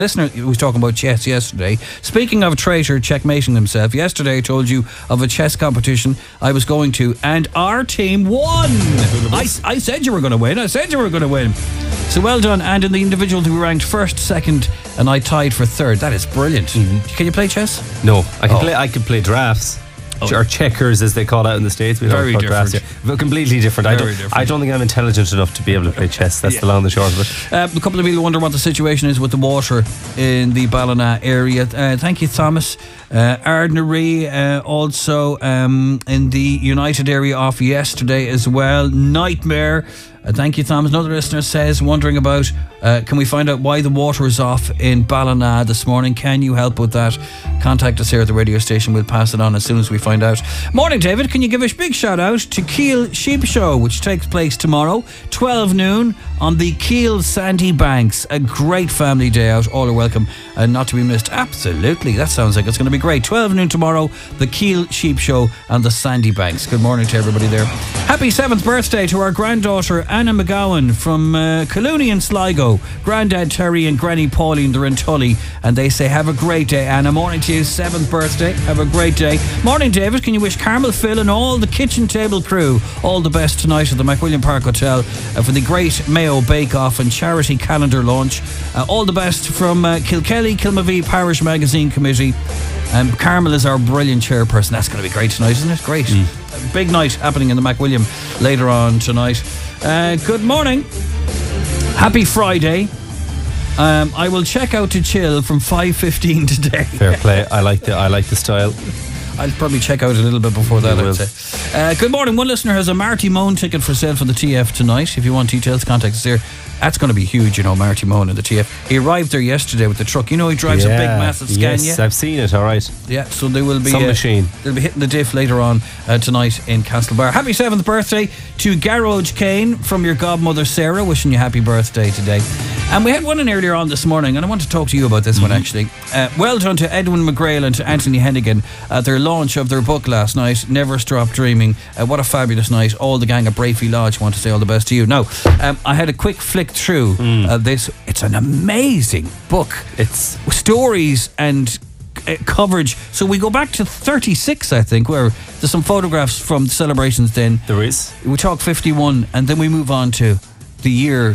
Listener was talking about chess yesterday. Speaking of a traitor checkmating himself, yesterday I told you of a chess competition I was going to, and our team won. I said you were going to win. So well done. And in the individual who ranked first, second, and I tied for third. That is brilliant. Can you play chess? No, I can play drafts. Or checkers, as they call it in the States. We Very don't different. drafts, yeah. Completely different. I don't think I'm intelligent enough to be able to play chess. That's the long and the short of it. A couple of people wonder what the situation is with the water in the Ballina area. Thank you, Thomas. Ardnaree, also in the United area off yesterday as well. Nightmare. Thank you, Thomas. Another listener says, wondering about, can we find out why the water is off in Ballina this morning? Can you help with that? Contact us here at the radio station. We'll pass it on as soon as we find out. Morning, David. Can you give a big shout out to Keele Sheep Show, which takes place tomorrow, 12 noon, on the Keele Sandy Banks. A great family day out. All are welcome and not to be missed. Absolutely. That sounds like it's going to be great. 12 noon tomorrow, the Keele Sheep Show on the Sandy Banks. Good morning to everybody there. Happy 7th birthday to our granddaughter Anna McGowan from Colooney and Sligo. Grandad Terry and Granny Pauline, they're in Tully, and they say have a great day, Anna. Morning to you, 7th birthday. Have a great day. Morning, David. Can you wish Carmel, Phil and all the kitchen table crew all the best tonight at the McWilliam Park Hotel for the Great Mayo Bake Off and charity calendar launch. All the best from Kilkelly Kilmavee Parish Magazine Committee. Carmel is our brilliant chairperson. That's going to be great tonight, isn't it? Great. Big night happening in the McWilliam later on tonight. Good morning. Happy Friday. I will check out to chill from 5:15 today. Fair play. I like the style. I'll probably check out a little bit before that, I'd say. Good morning. One listener has a Marty Moan ticket for sale for the TF tonight. If you want details, contact us there. That's going to be huge, you know, Marty Moan in the TF. He arrived there yesterday with the truck. You know, he drives a big, massive Scania. Yes, I've seen it, all right. Yeah, so they will be... Some machine. They'll be hitting the diff later on tonight in Castlebar. Happy 7th birthday to Garage Kane from your godmother Sarah. Wishing you happy birthday today. And we had one in earlier on this morning, and I want to talk to you about this one, actually. Well done to Edwin McGrail and to Anthony Hennigan at their launch of their book last night, Never Stop Dreaming. What a fabulous night. All the gang at Brafey Lodge want to say all the best to you. Now, I had a quick flick through this. It's an amazing book. It's stories and coverage. So we go back to 36, I think, where there's some photographs from the celebrations then. There is. We talk 51, and then we move on to the year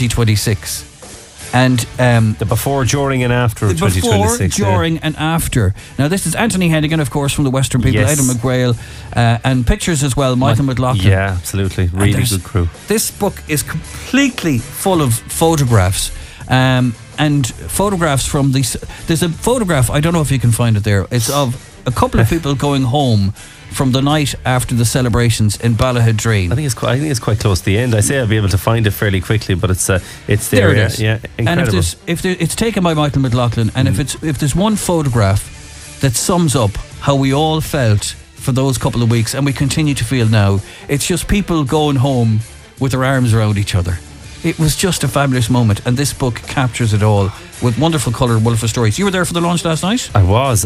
2026. And the before, during and after of 2026. Before, during and after. Now this is Anthony Hennigan, of course, from the Western People, yes. Aidan McGrail, and pictures as well, Michael McLaughlin. Yeah, absolutely. Really good crew. This book is completely full of photographs. And photographs from these. There's a photograph, I don't know if you can find it there. It's of a couple of people going home from the night after the celebrations in Ballahadreen. I think it's quite close to the end. I say I'll be able to find it fairly quickly, but it's there. There it is. Yeah, incredible. And if it's taken by Michael McLaughlin, and if there's one photograph that sums up how we all felt for those couple of weeks, and we continue to feel now, it's just people going home with their arms around each other. It was just a fabulous moment, and this book captures it all with wonderful colour, wonderful stories. You were there for the launch last night? I was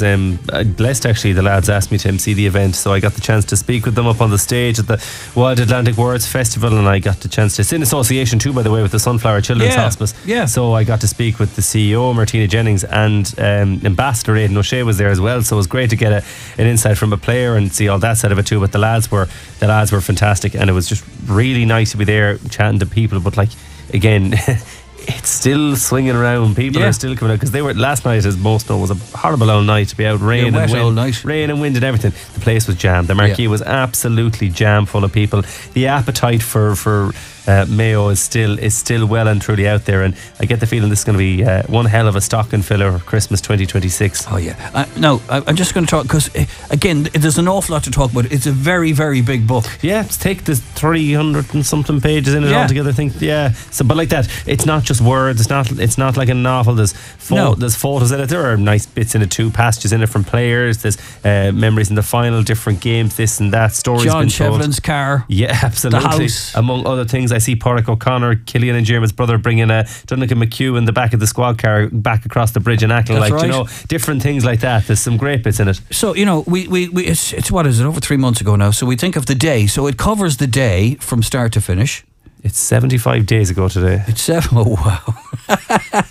blessed, actually. The lads asked me to MC the event, so I got the chance to speak with them up on the stage at the Wild Atlantic Words Festival, and I got the chance to, it's in association too, by the way, with the Sunflower Children's Hospice. Yeah. So I got to speak with the CEO, Martina Jennings, and Ambassador Aidan O'Shea was there as well, so it was great to get an insight from a player and see all that side of it too. But the lads were fantastic, and it was just really nice to be there chatting to people. But like, again, it's still swinging around. People are still coming out, because they were last night, as most know, was a horrible old night to be out, rain and wind, rain and wind and everything. The place was jammed. The marquee was absolutely jammed full of people. The appetite for Mayo is still well and truly out there, and I get the feeling this is going to be one hell of a stocking filler for Christmas 2026. Oh yeah. No, I'm just going to talk, because again, there's an awful lot to talk about. It's a very, very big book. Yeah, there's 300 and something pages in it altogether. I think. Yeah. So, but like that, it's not just words. It's not like a novel. There's photos in it. There are nice bits in it too. Passages in it from players. There's memories in the final, different games, this and that. Stories. John been told. Shevlin's car. Yeah, absolutely. The house. Among other things, I see Pádraig O'Connor, Killian and Jeremy's brother, bringing Duncan McHugh in the back of the squad car back across the bridge in Ackle. That's right. You know, different things like that. There's some great bits in it. So, you know, we it's what is it, over 3 months ago now, so we think of the day. So it covers the day from start to finish. It's 75 days ago today. It's oh wow.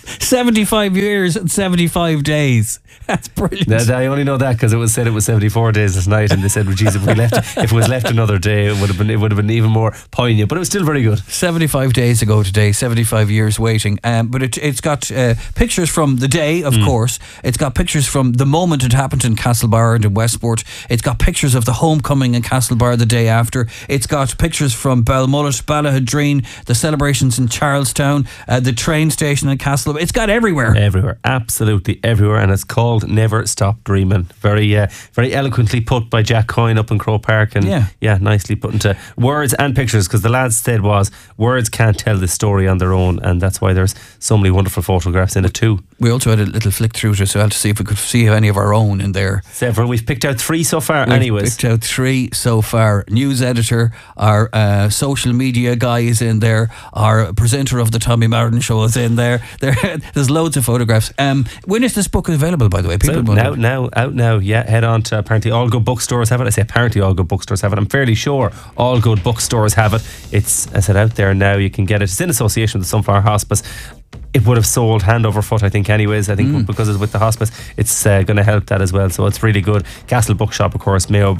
75 years and 75 days. That's brilliant. I only know that because it was said it was 74 days this night, and they said, well, geez, if it was left another day, it would have been even more poignant. But it was still very good. 75 days ago today, 75 years waiting. But it's got pictures from the day, of course. It's got pictures from the moment it happened in Castlebar and in Westport. It's got pictures of the homecoming in Castlebar the day after. It's got pictures from Belmullet, Ballahadreen, the celebrations in Charlestown, the train station in Castlebar. It's got everywhere. Everywhere, absolutely everywhere, and it's called Never Stop Dreaming. Very eloquently put by Jack Coyne up in Croke Park, and nicely put into words and pictures, because the lads said words can't tell the story on their own, and that's why there's so many wonderful photographs in it too. We also had a little flick through it as well to see if we could see any of our own in there. Several. We've picked out 3 so far. We've picked out 3 so far. News editor, our social media guy is in there, our presenter of the Tommy Martin show is in there. There's loads of photographs. When is this book available, by the way? People out now. Yeah, head on to apparently all good bookstores have it. I say apparently all good bookstores have it. I'm fairly sure all good bookstores have it. It's, as I said, out there now. You can get it. It's in association with the Sunflower Hospice. It would have sold hand over foot, I think, anyways. I think because it's with the hospice, it's going to help that as well. So it's really good. Castle Bookshop, of course, Mayo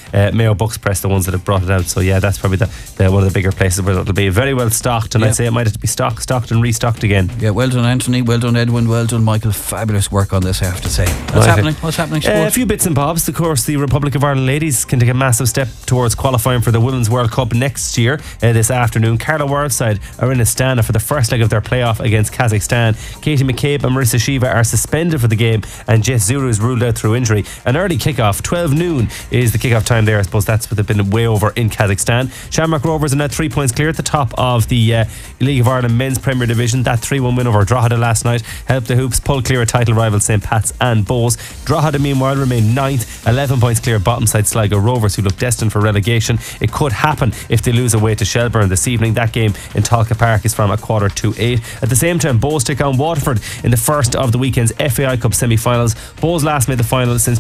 Books Press, the ones that have brought it out. So yeah, that's probably the one of the bigger places where it'll be very well stocked. And I'd say it might have to be stocked and restocked again. Yeah, well done, Anthony. Well done, Edwin. Well done, Michael. Fabulous work on this, I have to say. What's happening? A few bits and bobs. Of course, the Republic of Ireland ladies can take a massive step towards qualifying for the Women's World Cup next year. This afternoon, Carla Worldside are in Astana for the first leg of their playoff against Kazakhstan. Katie McCabe and Marissa Shiva are suspended for the game, and Jess Zuru is ruled out through injury. An early kickoff, 12 noon is the kickoff time there. I suppose that's what they've been way over in Kazakhstan. Shamrock Rovers are now 3 points clear at the top of the League of Ireland Men's Premier Division. That 3-1 win over Drogheda last night helped the Hoops pull clear of title rivals St Pat's and Bows. Drogheda meanwhile remain 9th, 11 points clear bottom side Sligo Rovers, who look destined for relegation. It could happen if they lose away to Shelbourne this evening. That game in Talca Park is from 7:45. At the same time, Bows take on Waterford in the first of the weekend's FAI Cup semi-finals. Bows last made the final since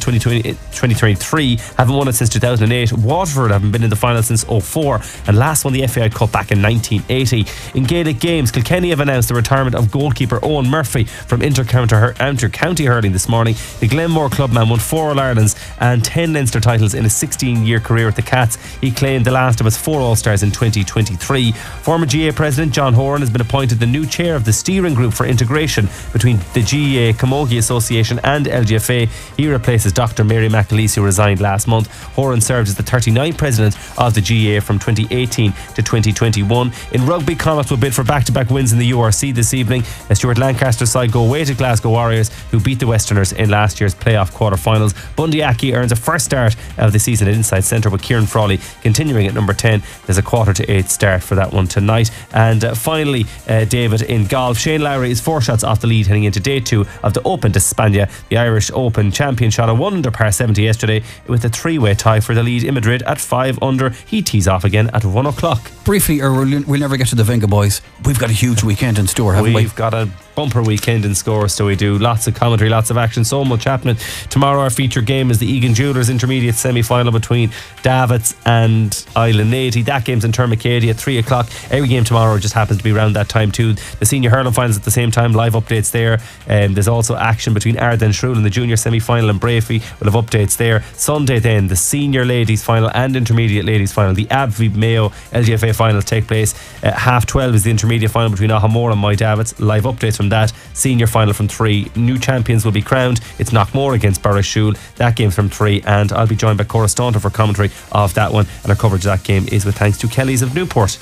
2023, haven't won it since 2008. Waterford haven't been in the final since 2004 and last won the FAI Cup back in 1980. In Gaelic games, Kilkenny have announced the retirement of goalkeeper Owen Murphy from inter-county hurling this morning. The Glenmore clubman won 4 All-Irelands and 10 Leinster titles in a 16-year career with the Cats. He claimed the last of his 4 All-Stars in 2023. Former GA President John Horan has been appointed the new chair of the steering group for integration between the GA Camogie Association and LGFA. He replaces Dr. Mary McAleese, who resigned last month. Horan served as the 39th president of the GA from 2018 to 2021. In rugby, Connacht will bid for back-to-back wins in the URC this evening. Stuart Lancaster's side go away to Glasgow Warriors, who beat the Westerners in last year's playoff quarter-finals. Bundy Aki earns a first start of the season at inside centre, with Kieran Frawley continuing at number 10. There's a 7:45 start for that one tonight. And finally, David, in golf, Shane Lowry is 4 shots off the lead heading into day 2 of the Open d'Espagne. The Irish Open champion shot a 1 under par 70 yesterday with a 3-way tie for the lead in Madrid at 5 under. He tees off again at 1 o'clock. Briefly, or we'll never get to the Venga boys. We've got a huge weekend in store, haven't we? We've got a bumper weekend in score, so we do. Lots of commentary, lots of action, so much happening. Tomorrow our feature game is the Egan Jewellers intermediate semi-final between Davits and Island 80. That game's in Termacady at 3 o'clock. Every game tomorrow just happens to be around that time too. The senior hurling finals at the same time, live updates there. There's also action between Ardenne and Shrewell in the junior semi-final, and Brafey will have updates there. Sunday then, the senior ladies final and intermediate ladies final. The Abvie Mayo LGFA finals take place. 12:30 is the intermediate final between Ahamore and My Davits. Live updates from that. Senior final from 3. New champions will be crowned. It's Knockmore against Barrashule. That game's from 3, and I'll be joined by Cora Staunton for commentary of that one, and our coverage of that game is with thanks to Kelly's of Newport.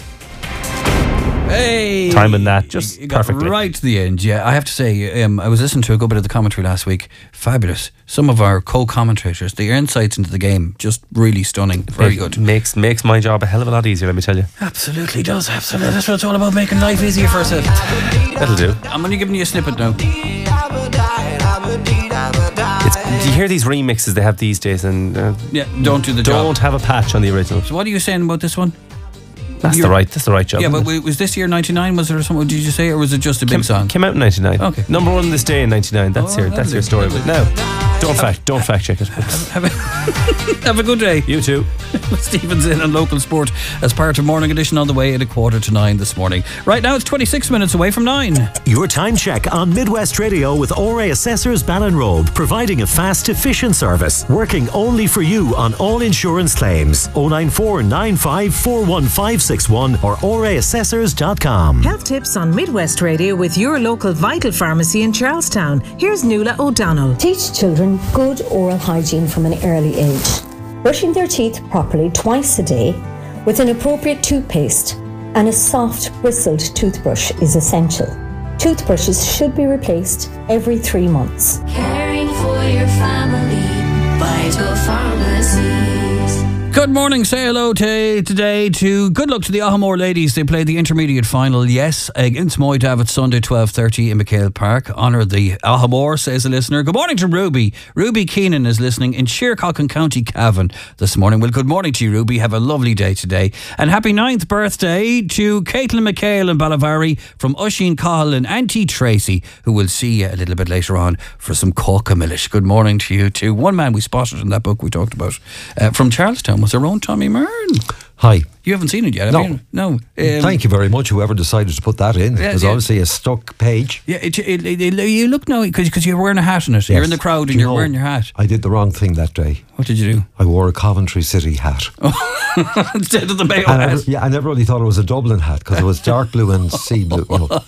Hey, timing that just you got perfectly right to the end. Yeah, I have to say, I was listening to a good bit of the commentary last week. Fabulous. Some of our co-commentators, their insights into the game, just really stunning. Very good. Makes my job a hell of a lot easier, let me tell you. Absolutely does. Absolutely. That's what it's all about, making life easier for us. That'll do. I'm only giving you a snippet now. You hear these remixes they have these days, and don't do the job. Don't have a patch on the original. So what are you saying about this one? That's the right job. Yeah, but was this year 99? Was there something? Did you say, or was it just a big song? Came out in 99. Okay. Number one this day in 99. That's your story. But now, don't fact check it. Have a good day. You too. Stephen's in on local sport as part of Morning Edition on the way at 8:45 this morning. Right now it's 26 minutes away from 9. Your time check on Midwest Radio with ORA Assessors Ballinrobe, providing a fast, efficient service, working only for you on all insurance claims. 094 95 41561 or oraassessors.com. Health tips on Midwest Radio with your local Vital Pharmacy in Charlestown. Here's Nuala O'Donnell. Teach children good oral hygiene from an early age. Brushing their teeth properly twice a day with an appropriate toothpaste and a soft bristled toothbrush is essential. Toothbrushes should be replaced every 3 months. Caring for your family, Vital Pharmacies. Good morning, say hello today to good luck to the Ahamore ladies. They played the intermediate final, yes, against Moy Davitt Sunday 12:30 in McHale Park. Honour the Ahamore, says a listener. Good morning to Ruby. Ruby Keenan is listening in Sheercock in County Cavan this morning. Well, good morning to you, Ruby. Have a lovely day today. And happy 9th birthday to Caitlin McHale in Ballavarie from Usheen Cahill and Auntie Tracy, who will see you a little bit later on for some Cockamillish. Good morning to you too. One man we spotted in that book we talked about from Charlestown was our own Tommy Myrne. Hi. You haven't seen it yet, have No. you? No. Thank you very much, whoever decided to put that in. It was obviously a stuck page. Yeah, you look now, because you're wearing a hat in it. You're in the crowd and you're wearing your hat. I did the wrong thing that day. What did you do? I wore a Coventry City hat. Instead of the Mayo And hat. I never really thought it was a Dublin hat because it was dark blue and sea blue. You know.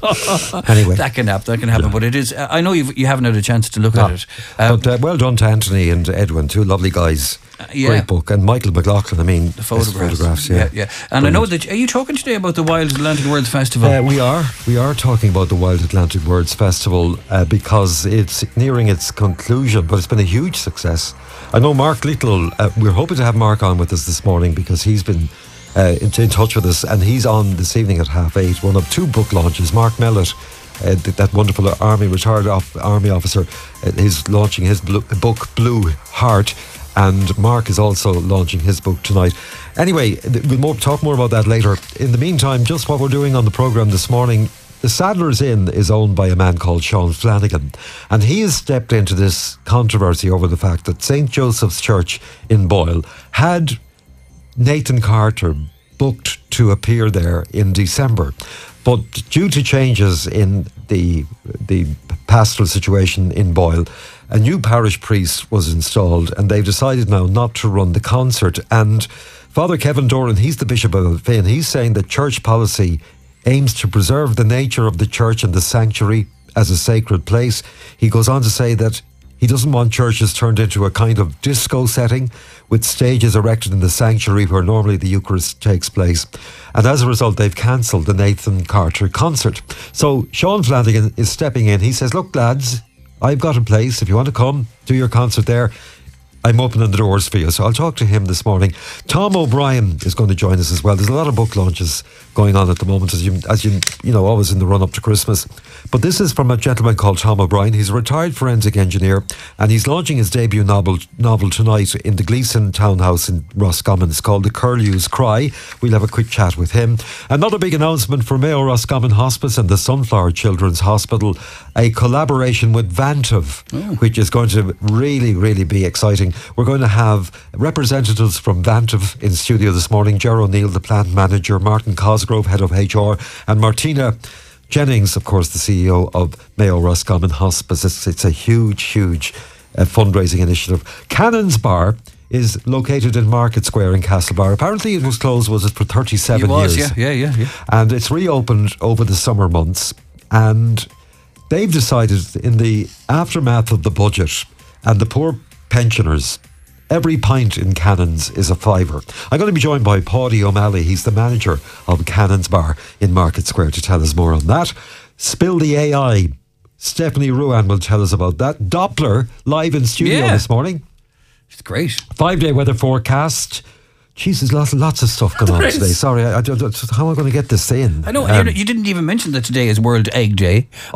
Anyway. That can happen, but it is. I know you haven't had a chance to look at it. But well done to Anthony and Edwin, two lovely guys. Great book. And Michael McLaughlin, I mean, the photographs. Yeah. And brilliant. I know that, are you talking today about the Wild Atlantic Words Festival? We are talking about the Wild Atlantic Words Festival because it's nearing its conclusion, but it's been a huge success. I know Mark Little, we're hoping to have Mark on with us this morning because he's been in touch with us, and he's on this evening at 8:30, one of 2 book launches. Mark Mellett, that wonderful retired army officer, is launching his book Blue Heart, and Mark is also launching his book tonight. Anyway, we'll talk more about that later. In the meantime, just what we're doing on the programme this morning. The Sadler's Inn is owned by a man called Sean Flanagan, and he has stepped into this controversy over the fact that St. Joseph's Church in Boyle had Nathan Carter booked to appear there in December. But due to changes in the pastoral situation in Boyle, a new parish priest was installed, and they've decided now not to run the concert. And Father Kevin Doran, he's the Bishop of Finn, he's saying that church policy aims to preserve the nature of the church and the sanctuary as a sacred place. He goes on to say that he doesn't want churches turned into a kind of disco setting with stages erected in the sanctuary where normally the Eucharist takes place. And as a result, they've cancelled the Nathan Carter concert. So Sean Flanagan is stepping in. He says, look, lads, I've got a place. If you want to come, do your concert there. I'm opening the doors for you. So I'll talk to him this morning. Tom O'Brien is going to join us as well. There's a lot of book launches going on at the moment, as you know, always in the run up to Christmas. But this is from a gentleman called Tom O'Brien. He's a retired forensic engineer, and he's launching his debut novel tonight in the Gleeson Townhouse in Roscommon. It's called The Curlew's Cry. We'll have a quick chat with him. Another big announcement for Mayo Roscommon Hospice and the Sunflower Children's Hospital, a collaboration with Vantive, which is going to really, really be exciting. We're going to have representatives from Vantive in studio this morning. Ger O'Neill, the plant manager, Martin Cosgrove, head of HR, and Martina Jennings, of course, the CEO of Mayo Roscommon Hospice. It's a huge fundraising initiative. Cannon's Bar is located in Market Square in Castlebar. Apparently it was closed, for 37 years. Yeah. And it's reopened over the summer months, and they've decided in the aftermath of the budget and the poor pensioners, every pint in Cannon's is a £5. I'm going to be joined by Paddy O'Malley. He's the manager of Cannon's Bar in Market Square to tell us more on that. Spill the AI. Stephanie Ruan will tell us about that. Doppler live in studio this morning. It's great. 5-day weather forecast. Jesus, lots of stuff going on today. Sorry, how am I going to get this in? I know, you didn't even mention that today is World Egg Day. I mean,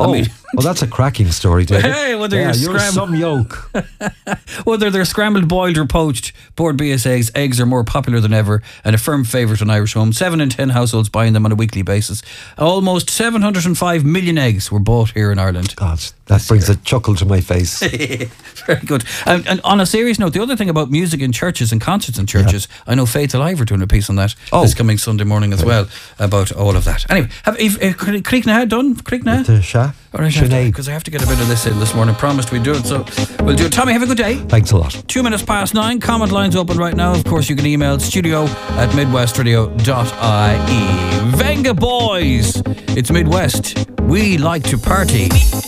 Oh, that's a cracking story, David. Hey, whether yeah, you're you're some yolk. Whether they're scrambled, boiled or poached, Board BS eggs are more popular than ever and a firm favourite in Irish homes. 7 in 10 households buying them on a weekly basis. Almost 705 million eggs were bought here in Ireland. God, that brings a chuckle to my face. Very good. And on a serious note, the other thing about music in churches and concerts in churches, I know Faith Alive are doing a piece on that this coming Sunday morning as well about all of that. Anyway, have Creekna done? Creekna? The Sha? All right, because I have to get a bit of this in this morning. Promised we'd do it, so we'll do it. Tommy, have a good day. Thanks a lot. 2 minutes past 9. Comment lines open right now. Of course, you can email studio@midwestradio.ie. Venga boys, it's Midwest. We like to party.